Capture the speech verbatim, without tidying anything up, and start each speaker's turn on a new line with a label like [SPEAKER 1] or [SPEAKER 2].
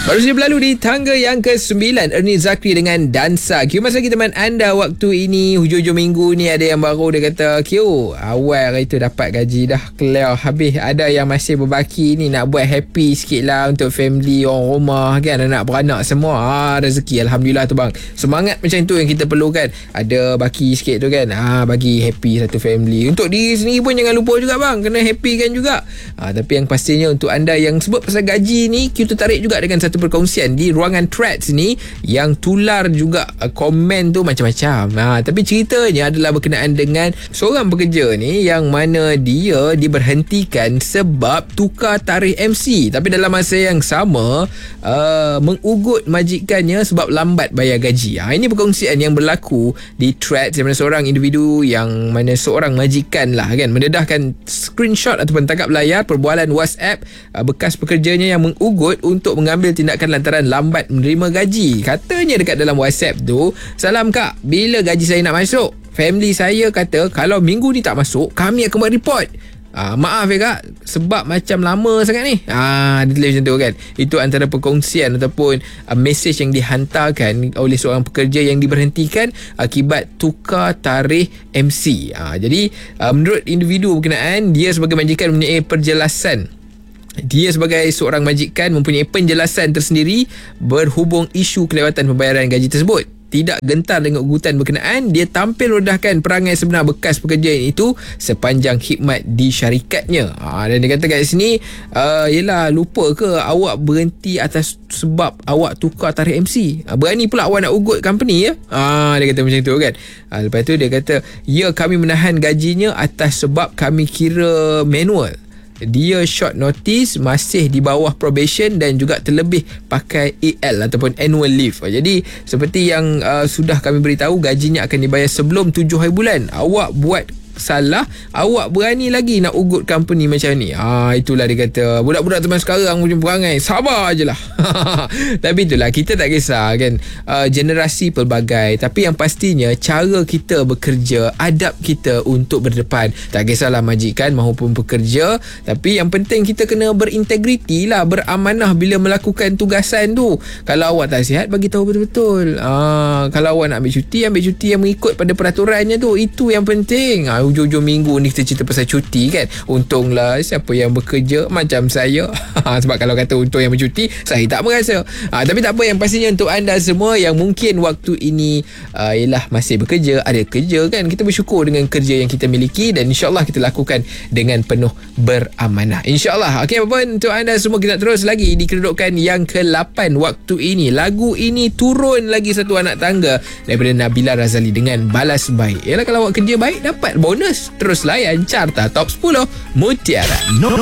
[SPEAKER 1] Baru saja berlalu di tangga yang ke sembilan, Ernie Zakri dengan Dansa. Q, masa kita teman anda waktu ini, hujung-hujung minggu ni ada yang baru dia kata, Q, awal itu dapat gaji dah clear habis. Ada yang masih berbaki ni nak buat happy sikit lah untuk family, orang rumah kan, anak beranak semua. Ah, rezeki Alhamdulillah tu bang. Semangat macam tu yang kita perlukan. Ada baki sikit tu kan, ah, bagi happy satu family. Untuk diri sendiri pun jangan lupa juga bang, kena happy kan juga. Ah, tapi yang pastinya untuk anda yang sebut pasal gaji ni, Q tertarik juga dengan satu perkongsian di ruangan threads ni yang tular juga uh, komen tu macam-macam. Ha, tapi ceritanya adalah berkenaan dengan seorang pekerja ni yang mana dia diberhentikan sebab tukar tarikh M C, tapi dalam masa yang sama uh, mengugut majikannya sebab lambat bayar gaji. Ha, ini perkongsian yang berlaku di threads di mana seorang individu yang mana seorang majikan lah kan mendedahkan screenshot ataupun tangkap layar perbualan WhatsApp uh, bekas pekerjanya yang mengugut untuk mengambil tindakan lantaran lambat menerima gaji. Katanya dekat dalam WhatsApp tu, "Salam kak, bila gaji saya nak masuk? Family saya kata kalau minggu ni tak masuk, kami akan buat report. Ah, maaf ya kak, sebab macam lama sangat ni." Ah, dia tulis macam tu kan. Itu antara perkongsian ataupun uh, mesej yang dihantarkan oleh seorang pekerja yang diberhentikan akibat tukar tarikh M C. Ah, jadi uh, menurut individu berkenaan, dia sebagai majikan mempunyai perjelasan Dia sebagai seorang majikan mempunyai penjelasan tersendiri berhubung isu kelewatan pembayaran gaji tersebut. Tidak gentar dengan ugutan berkenaan, dia tampil rendahkan perangai sebenar bekas pekerja itu sepanjang khidmat di syarikatnya. Ha, dan dia kata kat sini, uh, yelah, lupa ke awak berhenti atas sebab awak tukar tarikh M C? Ha, berani pula awak nak ugut company ya? Ha, dia kata macam tu kan. Ha, lepas tu dia kata, ya, kami menahan gajinya atas sebab kami kira manual. Dia short notice, masih di bawah probation dan juga terlebih pakai A L ataupun annual leave. Jadi seperti yang uh, sudah kami beritahu, gajinya akan dibayar sebelum tujuh hari bulan. Awak buat salah, awak berani lagi nak ugut company macam ni. Ha, itulah dia kata, budak-budak teman sekarang punya perangai, sabar je lah. Tapi itulah, kita tak kisah kan, uh, generasi pelbagai, tapi yang pastinya cara kita bekerja, adab kita untuk berdepan. Tak kisahlah majikan maupun pekerja, tapi yang penting kita kena berintegriti lah, beramanah bila melakukan tugasan tu. Kalau awak tak sihat, bagi tahu betul-betul. Ha, kalau awak nak ambil cuti, ambil cuti yang mengikut pada peraturannya tu. Itu yang penting. Ha, hujung-hujung minggu ni kita cerita pasal cuti kan. Untunglah siapa yang bekerja macam saya. Sebab kalau kata untung yang bercuti, saya tak merasa. Ha, tapi tak apa, yang pastinya untuk anda semua yang mungkin waktu ini uh, ialah masih bekerja, ada kerja kan, kita bersyukur dengan kerja yang kita miliki dan insyaAllah kita lakukan dengan penuh beramanah, insyaAllah. Okey, apa untuk anda semua, kita terus lagi di kedudukan yang ke lapan waktu ini. Lagu ini turun lagi satu anak tangga daripada Nabila Razali dengan Balas Baik. Yalah, kalau awak kerja baik, dapat bonus. Terus layan Carta Top sepuluh Mutiara. No.